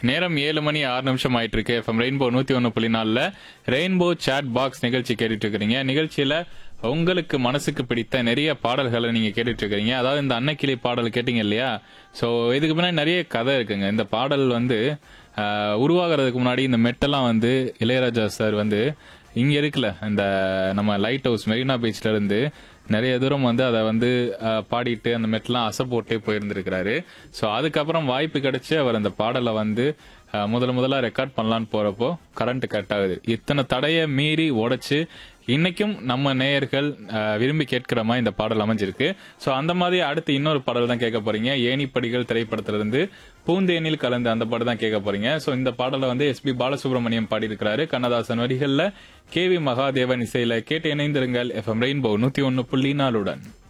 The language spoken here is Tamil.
நேரம் 7:06 ஆயிட்டு இருக்கு. FM rainbow 101.4ல rainbow chat box நிகழ்ச்சி கேட்டுட்டு இருக்கிறீங்க. நிகழ்ச்சியில உங்களுக்கு மனசுக்கு பிடித்த நிறைய பாடல்களை நீங்க கேட்டுட்டு இருக்கிறீங்க. அதாவது இந்த அன்னக்கிளி பாடல் கேட்டீங்க இல்லையா? சோ இதுக்கு முன்னாடி நிறைய கதை இருக்குங்க. இந்த பாடல் வந்து உருவாகிறதுக்கு முன்னாடி இந்த மெட்டெல்லாம் வந்து இளையராஜா சார் வந்து இங்க இருக்குல்ல இந்த நம்ம லைட் ஹவுஸ் மெரினா பீச்ல இருந்து நிறைய தூரம் வந்து அதை வந்து பாடிட்டு அந்த மெட்டெல்லாம் அசை போட்டே போயிருந்திருக்கிறாரு. ஸோ அதுக்கப்புறம் வாய்ப்பு கிடைச்சு அவர் அந்த பாடலை வந்து முதல்ல ரெக்கார்ட் பண்ணலான்னு போறப்போ கரண்ட் கட் ஆகுது. இத்தனை தடையை மீறி உடைச்சு இன்னைக்கும் நம்ம நேயர்கள் விரும்பி கேட்கிற மாதிரி இந்த பாடல் அமைஞ்சிருக்கு. ஸோ அந்த மாதிரி அடுத்து இன்னொரு பாடல் தான் கேட்க போறீங்க. ஏணிப்படிகள் திரைப்படத்துல இருந்து பூந்தேனில் கலந்து அந்த பாடல் தான் கேட்க போறீங்க. ஸோ இந்த பாடலை வந்து எஸ்பி பாலசுப்ரமணியம் பாடியிருக்கிறாரு. கண்ணதாசன் வரிகள்ல KV மகாதேவன் இசையில கேட்டு இணைந்திருங்கள். FM rainbow 101.4